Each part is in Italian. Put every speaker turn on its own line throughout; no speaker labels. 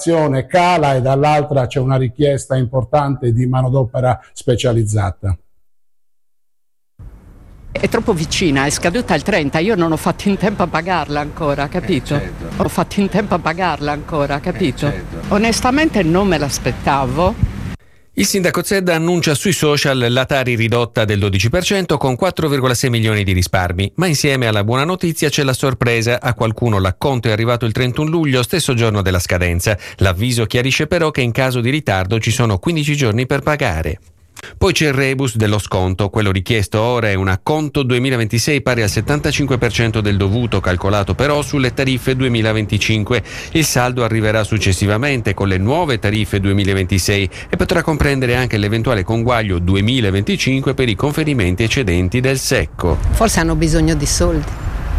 cala e dall'altra c'è una richiesta importante di manodopera specializzata.
È troppo vicina, è scaduta il 30, io non ho fatto in tempo a pagarla ancora, capito?
Certo.
Ho fatto in tempo a pagarla ancora, capito?
Certo.
Onestamente non me l'aspettavo.
Il sindaco Zedda annuncia sui social la Tari ridotta del 12% con 4,6 milioni di risparmi, ma insieme alla buona notizia c'è la sorpresa: a qualcuno l'acconto è arrivato il 31 luglio, stesso giorno della scadenza. L'avviso chiarisce però che in caso di ritardo ci sono 15 giorni per pagare. Poi c'è il rebus dello sconto. Quello richiesto ora è un acconto 2026 pari al 75% del dovuto, calcolato però sulle tariffe 2025. Il saldo arriverà successivamente con le nuove tariffe 2026 e potrà comprendere anche l'eventuale conguaglio 2025 per i conferimenti eccedenti del secco.
Forse hanno bisogno di soldi.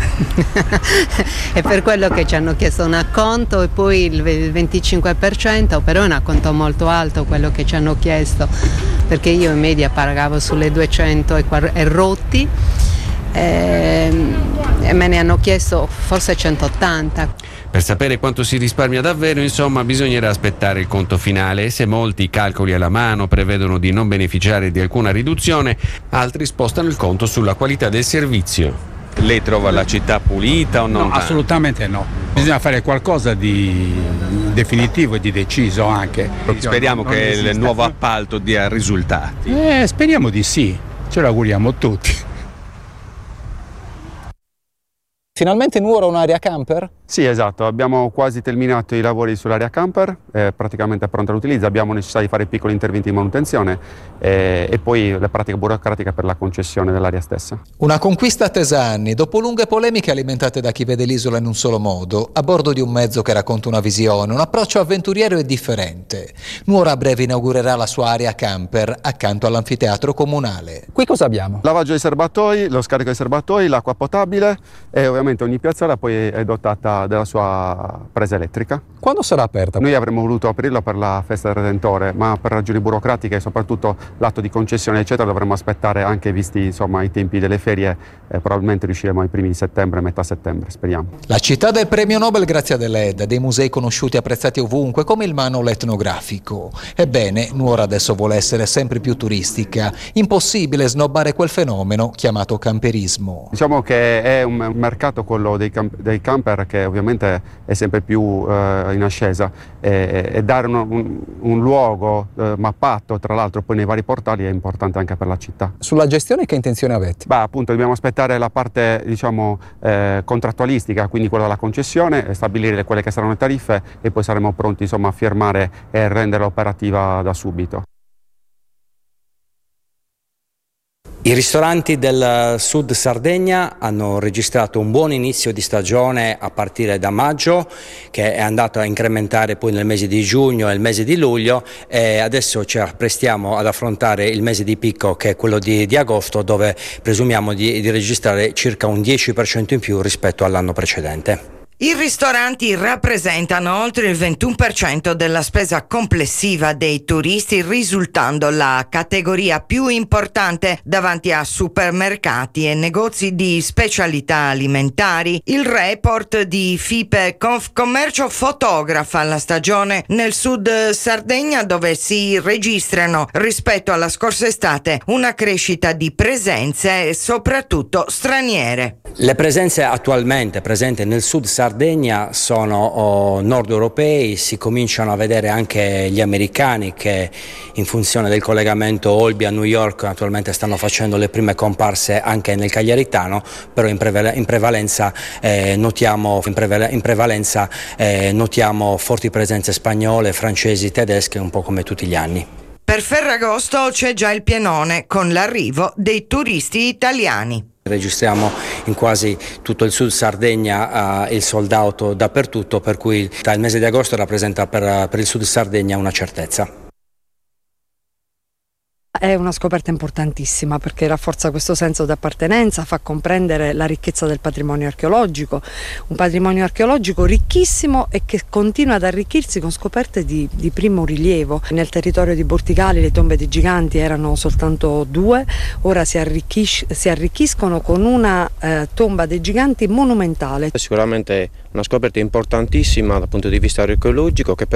È per quello che ci hanno chiesto un acconto e poi il 25%, però è un acconto molto alto quello che ci hanno chiesto, perché io in media pagavo sulle 200 e rotti e me ne hanno chiesto forse 180.
Per sapere quanto si risparmia davvero, insomma, bisognerà aspettare il conto finale. Se molti calcoli alla mano prevedono di non beneficiare di alcuna riduzione, altri spostano il conto sulla qualità del servizio. Lei trova la città pulita o non?
No, assolutamente no. Bisogna fare qualcosa di definitivo e di deciso anche.
Speriamo che il nuovo appalto dia risultati.
Speriamo di sì, ce lo auguriamo tutti.
Finalmente Nuoro ha un'area camper?
Sì, esatto, abbiamo quasi terminato i lavori sull'area camper, praticamente è pronta all'utilizzo, abbiamo necessità di fare piccoli interventi di manutenzione e poi le pratiche burocratiche per la concessione dell'area stessa.
Una conquista attesa anni, dopo lunghe polemiche alimentate da chi vede l'isola in un solo modo, a bordo di un mezzo che racconta una visione, un approccio avventuriero e differente. Nuoro a breve inaugurerà la sua area camper accanto all'anfiteatro comunale. Qui cosa abbiamo?
Lavaggio dei serbatoi, lo scarico dei serbatoi, l'acqua potabile e ovviamente ogni piazzola poi è dotata della sua presa elettrica.
Quando sarà aperta?
Noi avremmo voluto aprirla per la festa del Redentore, ma per ragioni burocratiche e soprattutto l'atto di concessione eccetera dovremmo aspettare, anche visti insomma i tempi delle ferie, probabilmente riusciremo ai primi di settembre, metà settembre, speriamo.
La città del premio Nobel grazie ad Edda, dei musei conosciuti e apprezzati ovunque come il Manol etnografico. Ebbene, Nuoro adesso vuole essere sempre più turistica, impossibile snobbare quel fenomeno chiamato camperismo.
Diciamo che è un mercato quello dei camper che ovviamente è sempre più in ascesa e dare un luogo mappato tra l'altro poi nei vari portali è importante anche per la città.
Sulla gestione che intenzione avete?
Appunto dobbiamo aspettare la parte diciamo contrattualistica, quindi quella della concessione, stabilire quelle che saranno le tariffe e poi saremo pronti insomma a firmare e renderla operativa da subito.
I ristoranti del Sud Sardegna hanno registrato un buon inizio di stagione a partire da maggio, che è andato a incrementare poi nel mese di giugno e il mese di luglio, e adesso ci apprestiamo ad affrontare il mese di picco, che è quello di agosto, dove presumiamo di registrare circa un 10% in più rispetto all'anno precedente.
I ristoranti rappresentano oltre il 21% della spesa complessiva dei turisti, risultando la categoria più importante davanti a supermercati e negozi di specialità alimentari. Il report di FIPE Confcommercio fotografa la stagione nel Sud Sardegna, dove si registrano rispetto alla scorsa estate una crescita di presenze, soprattutto straniere.
Le presenze attualmente presenti nel Sud Sardegna sono nord europei, si cominciano a vedere anche gli americani che in funzione del collegamento Olbia-New York attualmente stanno facendo le prime comparse anche nel Cagliaritano, però in prevalenza notiamo forti presenze spagnole, francesi, tedesche, un po' come tutti gli anni.
Per Ferragosto c'è già il pienone con l'arrivo dei turisti italiani.
Registriamo in quasi tutto il Sud Sardegna il sold out dappertutto, per cui il mese di agosto rappresenta per il Sud Sardegna una certezza.
È una scoperta importantissima perché rafforza questo senso di appartenenza, fa comprendere la ricchezza del patrimonio archeologico, un patrimonio archeologico ricchissimo e che continua ad arricchirsi con scoperte di primo rilievo. Nel territorio di Borticali le tombe dei giganti erano soltanto 2, ora si arricchiscono con una tomba dei giganti monumentale.
Sicuramente una scoperta importantissima dal punto di vista archeologico che